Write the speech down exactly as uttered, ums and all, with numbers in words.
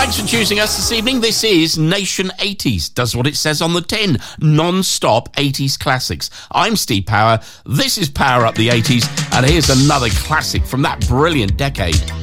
Thanks for choosing us this evening. This is Nation eighties. Does what it says on the tin. Non-stop eighties classics. I'm Steve Power. This is Power Up the eighties. And here's another classic from that brilliant decade.